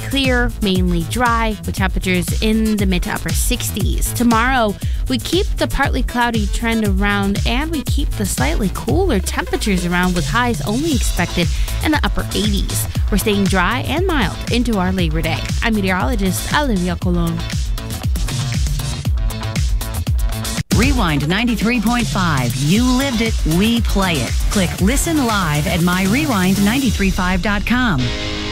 clear, mainly dry, with temperatures in the mid to upper 60s. Tomorrow, we keep the partly cloudy trend around and we keep the slightly cooler temperatures around with highs only expected in the upper 80s. We're staying dry and mild into our Labor Day. I'm meteorologist Olivia Colon. Rewind 93.5. You lived it, we play it. Click listen live at myrewind935.com.